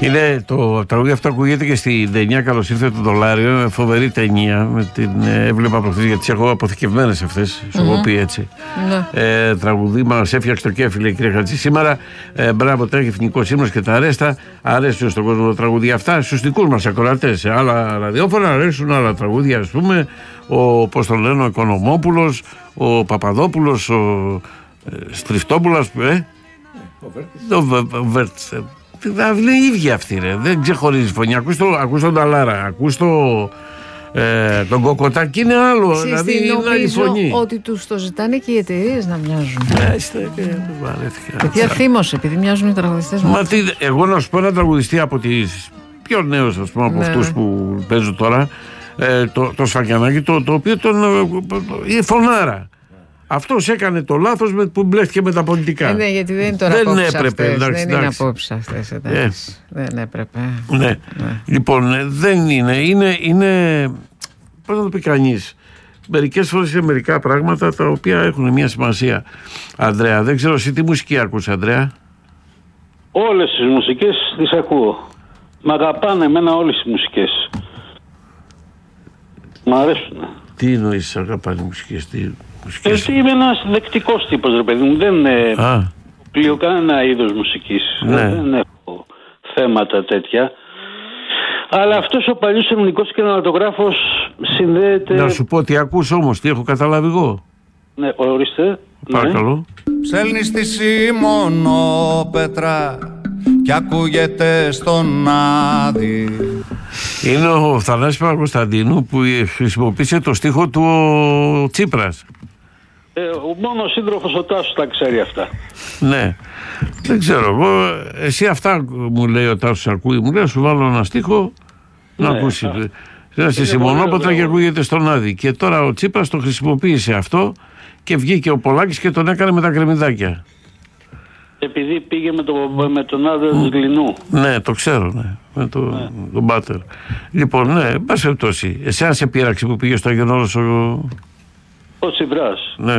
Είναι το τραγούδι αυτό ακούγεται και στην ταινία Καλώς ήρθε το δολάριο. Φοβερή ταινία. Με την έβλεπα προχθές γιατί τις έχω αποθηκευμένες αυτές. Σου έχω πει έτσι. Τραγουδί μας έφτιαξε το κέφι, κύριε Χατζή. Σήμερα μπράβο, τρέχει εθνικός ύμνος και τα αρέστα. Αρέσουν στον κόσμο τα τραγούδια αυτά. Στους δικούς μας ακροατές. Σε άλλα ραδιόφωνα αρέσουν άλλα τραγούδια, ας πούμε. Πώς τον λένε, ο Οικονομόπουλος, ο Παπαδόπουλος, ο Στριφτόπουλος. Ο Βέρτς. Είναι οι ίδιοι αυτοί, ρε. Δεν ξεχωρίζει φωνή. Ακούς τον Ταλάρα, ακούς τον Κοκοτάκη, είναι άλλο. Δηλαδή είναι άλλη φωνή. Ότι τους το ζητάνε και οι εταιρείες να μοιάζουν. Βαρέθηκα. Παιδιά, θύμωσε, επειδή μοιάζουν οι τραγουδιστές μας. Εγώ να σου πω ένα τραγουδιστή από τις πιο νέους, ας πούμε, από αυτούς που παίζουν τώρα, το Σφακιανάκη, το οποίο είναι φωνάρα. Αυτός έκανε το λάθος που μπλέχτηκε με τα πολιτικά. Ναι, γιατί δεν είναι τώρα απόψεις αυτές. Δεν είναι απόψεις αυτές. Δεν έπρεπε. Ναι. Λοιπόν, δεν είναι. Πώς να το πει κανείς. Μερικές φορές είναι μερικά πράγματα τα οποία έχουν μια σημασία. Ανδρέα, δεν ξέρω εσύ τι μουσική ακούς, Ανδρέα. Όλες τις μουσικές τις ακούω. Μ' αγαπάνε εμένα όλες οι μουσικές. Μ' αρέσουν. Τι εννοείς αγαπάνε οι μουσικές, εσύ είμαι ένας δεκτικός τύπος, ρε παιδί μου. Δεν πλοίο κανένα είδος μουσικής. Ναι. Δεν έχω θέματα τέτοια. Αλλά αυτός ο παλιός ελληνικός κινηματογράφος συνδέεται... Να σου πω τι ακούς όμως, τι έχω καταλάβει εγώ. Ναι, ορίστε. Παρακαλώ. Ναι. Ψέλνεις τη Σιμωνόπετρα και ακούγεται στον Άδη. Είναι ο Θανάσης Παπακοσταντίνου που χρησιμοποίησε το στίχο του ο Τσίπρας. Μόνο ο σύντροφος ο Τάσος τα ξέρει αυτά. Ναι. Δεν ξέρω εγώ. Εσύ αυτά μου λέει ο Τάσος ακούει. Μου λέει να σου βάλω ένα στίχο να ακούσει. Στη Σιμωνόπετρα και ακούγεται στον Άδη. Και τώρα ο Τσίπρας το χρησιμοποίησε αυτό και βγήκε ο Πολάκης και τον έκανε με τα κρεμμυδάκια. Επειδή πήγε με τον άντρα του Γλινού. Ναι, το ξέρω, ναι. Με τον Μπάτερ. Λοιπόν, ναι, εν πάση περιπτώσει. Εσένα σε πείραξε που πήγε στο Άγιον Όρος ο Τσιπράς. Ναι.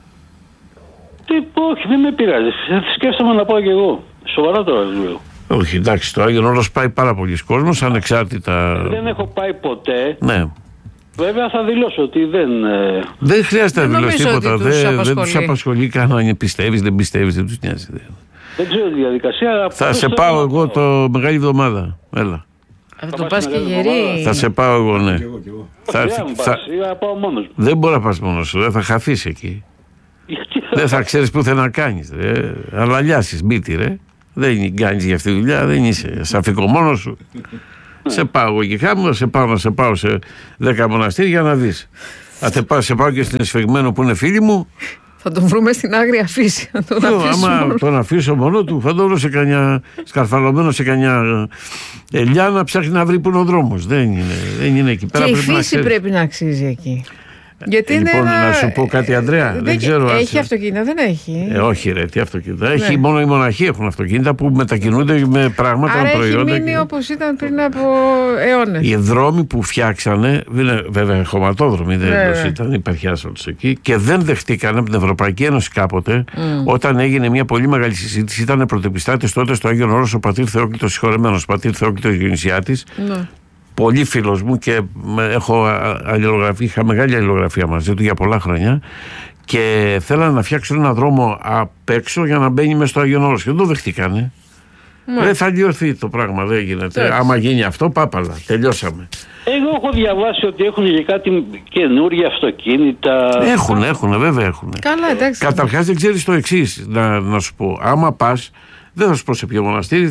Όχι, δεν με πειράζει. Σκέφτομαι να πάω κι εγώ. Σοβαρά τώρα λέω. Όχι, εντάξει, το Άγιον Όρος πάει πάρα πολλοί κόσμος, ανεξάρτητα. Δεν έχω πάει ποτέ. Ναι. Βέβαια θα δηλώσω ότι δεν χρειάζεται να δηλώσει τίποτα. Δεν τους απασχολεί καν αν πιστεύεις, δεν πιστεύεις, δεν τους νοιάζει. Δεν ξέρω τη διαδικασία. Θα σε πάω εγώ το Μεγάλη Εβδομάδα. Έλα. Θα το πας και γερί. Θα σε πάω εγώ, ναι. Θα πάω μόνος μου. Δεν μπορεί να πας μόνος σου, θα χαθείς εκεί. Δεν θα ξέρεις πού θα να κάνεις. Αλλά λιάσεις μπίτι, ρε. Δεν κάνεις για αυτή τη δουλειά, δεν είσαι σαφικό μόνος σου. Σε πάω εγώ εκεί χάμω, να σε πάω σε 10 μοναστήρια να δεις. Σε πάω και στην Εσφεγμένο που είναι φίλοι μου. Θα τον βρούμε στην άγρια φύση. Άμα τον αφήσω μόνο του, θα τον βρω σε κανιά σκαρφαλωμένο σε κανιά ελιά να ψάχνει να βρει που είναι ο δρόμος. Δεν είναι εκεί πέρα. Και η φύση πρέπει να αξίζει εκεί. Γιατί λοιπόν, να σου πω κάτι, Ανδρέα. Δεν ξέρω. Έχει αυτοκίνητα, δεν έχει. Όχι, ρε, τι αυτοκίνητα. Έχει μόνο οι μοναχοί έχουν αυτοκίνητα που μετακινούνται με πράγματα, με προϊόντα. Έχει μείνει όπως ήταν πριν από αιώνες. Οι δρόμοι που φτιάξανε, βέβαια χωματόδρομοι, δεν ήταν υπάρχει άσφαλτος εκεί και δεν δεχτήκανε από την Ευρωπαϊκή Ένωση κάποτε, όταν έγινε μια πολύ μεγάλη συζήτηση. Ήταν πρωτεπιστάτης τότε στο Άγιον Όρος ο πατήρ Θεόκλητος συγχωρεμένος, πατήρ Θεόκλητος Διονυσιάτης. Πολύ φίλος μου και είχα μεγάλη αλληλογραφία μαζί του για πολλά χρόνια και θέλανε να φτιάξουν ένα δρόμο απ' έξω για να μπαίνει μέσα στο Άγιον Όρος και δεν το δεχτήκανε. Δεν θα λιωθεί το πράγμα, δεν γίνεται. Άμα γίνει αυτό, πάπαλα, τελειώσαμε. Εγώ έχω διαβάσει ότι έχουν και κάτι καινούργια αυτοκίνητα. Έχουν, βέβαια έχουν. Καλά, εντάξει. Καταρχάς δεν ξέρεις το εξής, να σου πω. Άμα πας, δεν θα σου πω σε ποιο μοναστήρι,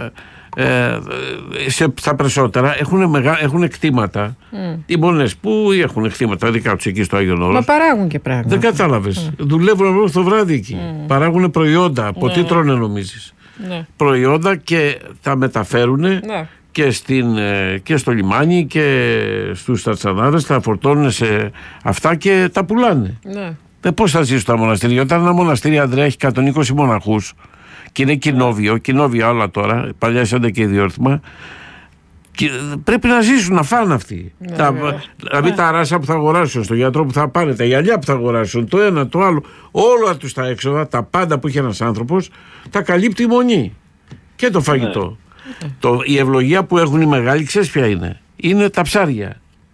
στα περισσότερα έχουν κτήματα. Οι μονές που έχουν κτήματα δικά τους εκεί στο Άγιον Όρος. Μα παράγουν και πράγματα. Δεν κατάλαβες. Δουλεύουν μέχρι το βράδυ εκεί. Παράγουν προϊόντα. Από τι τρώνε νομίζεις? Προϊόντα και τα μεταφέρουν και στο λιμάνι και στους στατσανάδες, τα φορτώνουν σε αυτά και τα πουλάνε. Πώς θα ζήσουν τα μοναστήρια? Όταν ένα μοναστήρι, Ανδρέα, έχει 120 μοναχούς και είναι κοινόβια όλα τώρα, παλιά είσανται και ιδιόρθημα, πρέπει να ζήσουν, να φάνε αυτοί. Δηλαδή τα ράσα που θα αγοράσουν, στο γιατρό που θα πάνε, τα γυαλιά που θα αγοράσουν, το ένα, το άλλο, όλα τους τα έξοδα, τα πάντα που έχει ένας άνθρωπος, τα καλύπτει η μονή και το φαγητό. Η ευλογία που έχουν οι μεγάλοι, ξέρεις ποια είναι? Είναι τα ψάρια.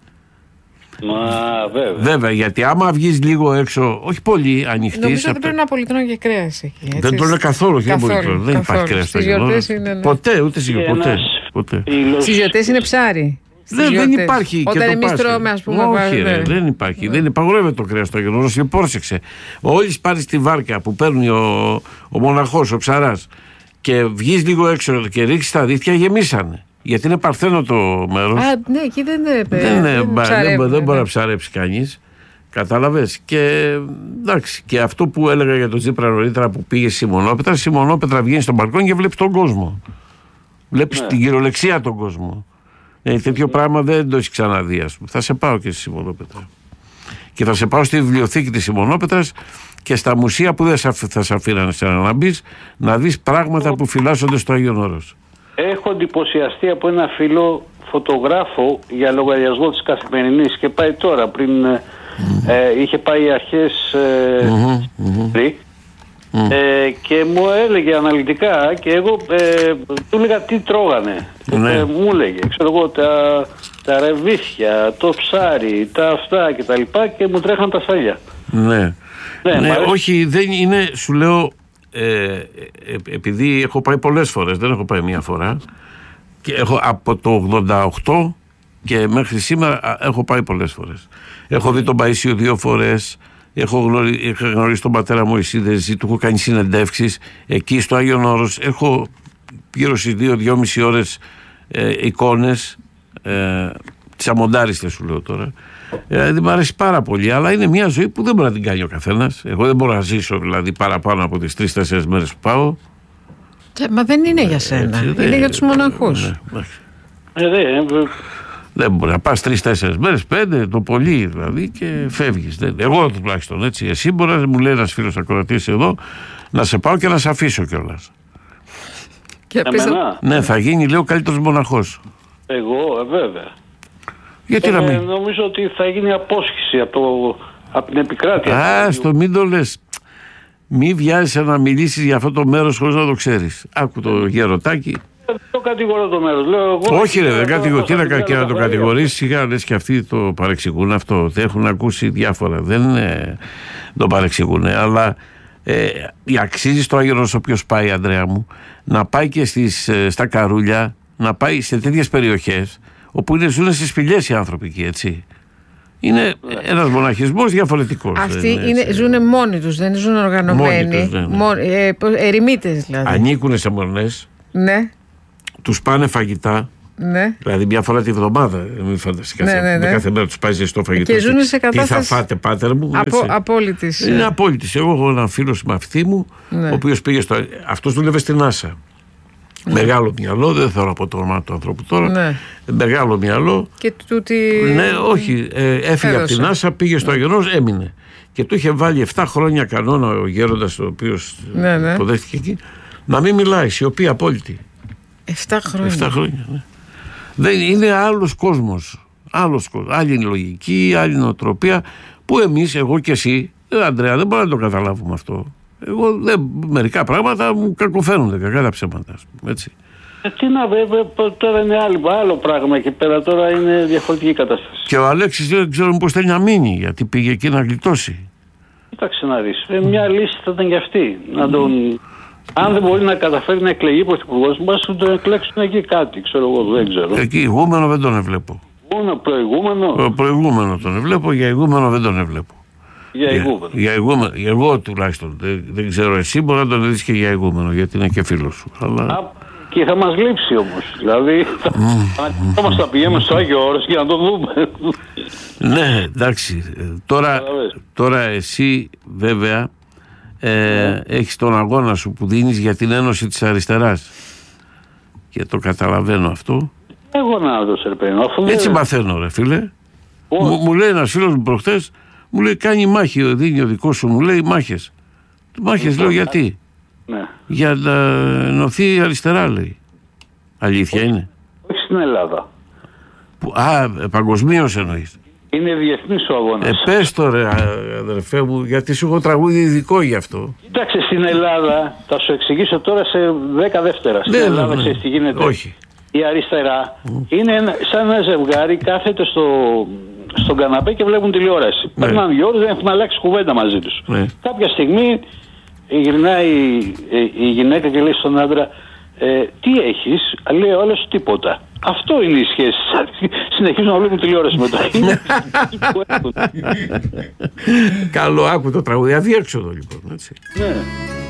Μα βέβαια, γιατί άμα βγεις λίγο έξω, όχι πολύ ανοιχτή. Νομίζω ότι πρέπει να πολυτρώνει και κρέας εκεί. Δεν τρώνε καθόλου. Δεν υπάρχει κρέας. Στις γιορτές είναι. Ναι. Ποτέ, ούτε στις γιορτές. Στις γιορτές είναι ψάρι. Δεν υπάρχει. Όταν εμείς τρώμε, ας πούμε. Όχι, δεν υπάρχει. Δεν υπαγορεύεται το κρέας στο Άγιον Όρος. Πρόσεξε. Όλης πάρει τη βάρκα που παίρνει ο μοναχός, ο ψαράς, και βγεις λίγο έξω και ρίξεις τα δίχτυα, γεμίσανε. Γιατί είναι παρθένο το μέρος. Ναι, εκεί δεν μπορεί να ψαρέψει κανείς. Κατάλαβες. Και εντάξει, και αυτό που έλεγα για τον Τσίπρα νωρίτερα που πήγε στη Σιμονόπετρα, βγαίνει στον μπαλκόνι και βλέπεις τον κόσμο. Βλέπεις την κυριολεξία τον κόσμο. Τέτοιο πράγμα δεν το έχει ξαναδεί, ας πούμε. Θα σε πάω και στη Σιμονόπετρα. Και θα σε πάω στη βιβλιοθήκη της Σιμονόπετρας και στα μουσεία που δεν θα σε αφήνανε να μπεις, να δεις πράγματα που φυλάσσονται στο Άγιον Όρος. Έχω εντυπωσιαστεί από ένα φίλο φωτογράφο για λογαριασμό της Καθημερινής και πάει τώρα πριν είχε πάει αρχές και μου έλεγε αναλυτικά και εγώ του έλεγα τι τρώγανε. Μου έλεγε, ξέρω εγώ, τα ρεβίθια, το ψάρι, τα αυτά και τα λοιπά, και μου τρέχαν τα σάλια. Ναι, όχι, δεν είναι, σου λέω, επειδή έχω πάει πολλές φορές, δεν έχω πάει μία φορά, και έχω από το 88 και μέχρι σήμερα έχω πάει πολλές φορές. Έχω δει τον Παΐσιο 2 φορές, είχα γνωρίσει τον πατέρα μου Ισίδεση, του έχω κάνει συνεντεύξεις εκεί στο Άγιον Όρος, έχω γύρω στις 2-2,5 ώρες εικόνες, τις αμοντάριστες σου λέω τώρα. Δηλαδή μου αρέσει πάρα πολύ, αλλά είναι μια ζωή που δεν μπορεί να την κάνει ο καθένας. Εγώ δεν μπορώ να ζήσω δηλαδή παραπάνω από τις 3-4 μέρες που πάω. Μα δεν είναι για σένα, είναι για τους μοναχούς. Δεν μπορεί να πας 3-4 μέρες, 5 το πολύ δηλαδή, και φεύγεις. Εγώ τουλάχιστον έτσι. Εσύ μπορεί να μου λέει ένας φίλος ακροατής εδώ να σε πάω και να σε αφήσω κιόλας. Ναι, θα γίνει, λέω, καλύτερος μοναχός. Εγώ, βέβαια. Γιατί να μην? Νομίζω ότι θα γίνει απόσχηση από την επικράτεια. Στο μην το λες. Μη βιάζεσαι να μιλήσεις για αυτό το μέρος χωρίς να το ξέρεις. Άκου το γερωτάκι. Δεν το κατηγορώ το μέρος. Όχι ρε, δεν κατηγορώ. Τι να το κατηγορήσεις, σιγά, λες και αυτοί το παρεξηγούν αυτό. Δεν έχουν ακούσει διάφορα. Δεν το παρεξηγούν. Αλλά αξίζει στο Άγιον Όρος όποιος πάει, Ανδρέα μου, να πάει και στα Καρούλια, να πάει σε τέτοιες περιοχές όπου ζουν στις σπηλιές οι άνθρωποι εκεί, έτσι. Είναι ένας μοναχισμός διαφορετικός. Αυτοί ζουν μόνοι τους, δεν ζουν οργανωμένοι. Ερημίτες δηλαδή. Ανήκουν σε μονές. Ναι. Τους πάνε φαγητά. Ναι. Δηλαδή μια φορά τη βδομάδα. Μην φανταστείς κάθε μέρα τους πάει ζεστό φαγητό. Και ζουν σε κατάσταση. Τι θα φάτε, πάτερ μου? Απόλυτης. Είναι απόλυτης. Εγώ έχω έναν φίλο συμμαθητή μου, ο οποίος πήγε αυτός δούλευε στην NASA. Μεγάλο μυαλό, δεν θέλω να πω το όνομα του ανθρώπου τώρα. Μεγάλο μυαλό. Και τούτη. Ναι, όχι. Έφυγε από την NASA, πήγε στο Άγιον Όρος, έμεινε. Και του είχε βάλει 7 χρόνια κανόνα ο γέροντας, ο οποίος υποδέχτηκε εκεί, να μην μιλάει, σιωπή απόλυτη. 7 χρόνια. 7 χρόνια, ναι. Δεν είναι άλλος κόσμος. Άλλη λογική, άλλη νοοτροπία, που εμείς, εγώ και εσύ, Ανδρέα, δεν μπορούμε να το καταλάβουμε αυτό. Μερικά πράγματα μου κακοφαίνονται, κακά τα ψέματα, έτσι. Τι να βέβαια, τώρα είναι άλλο πράγμα εκεί πέρα, τώρα είναι διαφορετική κατάσταση. Και ο Αλέξης δεν ξέρω πώς θέλει να μείνει, γιατί πήγε εκεί να γλιτώσει. Κοίταξε να δεις, μια λύση θα ήταν και αυτή. Αν δεν μπορεί να καταφέρει να εκλεγεί πρωθυπουργός, μπας να τον εκλέξουν εκεί κάτι, ξέρω εγώ, δεν ξέρω. Εκεί ηγούμενο δεν τον εβλέπω. Προηγούμενο. Προηγούμενο τον εβλέπω, για ηγούμενο δεν τον εβλέπω. Για ηγούμενο. Εγώ τουλάχιστον. Δεν ξέρω, εσύ μπορεί να τον δεις και για ηγούμενο, γιατί είναι και φίλος σου. Αλλά... Και θα μας λείψει όμως. Δηλαδή, θα πηγαίνουμε στο Άγιο Όρος για να το δούμε. Ναι, εντάξει. Τώρα εσύ βέβαια έχεις τον αγώνα σου που δίνεις για την Ένωση της Αριστεράς. Και το καταλαβαίνω αυτό. Εγώ να το σερπαίνω. Έτσι μαθαίνω, ρε φίλε. Μου λέει ένας φίλος μου προχτές, μου λέει κάνει μάχη, δίνει ο δικός σου, μου λέει μάχες. Μάχες λέω γιατί? Ναι. Για να ενωθεί η αριστερά, λέει. Αλήθεια είναι? Όχι στην Ελλάδα. Παγκοσμίως εννοείς? Είναι διεθνής ο αγώνας. Πες το ρε αδερφέ μου, γιατί σου έχω τραγούδι ειδικό γι' αυτό. Κοίταξε, στην Ελλάδα, θα σου εξηγήσω τώρα σε 10 δεύτερα. Στην Ελλάδα ξέρεις τι γίνεται. Όχι. Η αριστερά είναι σαν ένα ζευγάρι, κάθεται στον καναπέ και βλέπουν τηλεόραση. Περνάνε 2 ώρες, δεν έχουν αλλάξει κουβέντα μαζί τους. Κάποια στιγμή γυρνάει η γυναίκα και λέει στον άντρα, τι έχεις? Λέει ο άλλος, τίποτα. Αυτό είναι η σχέση. Συνεχίζουν να βλέπουν τηλεόραση μετά. Καλό, άκου το τραγούδι. Αδιέξοδο λοιπόν. Έτσι. Ναι.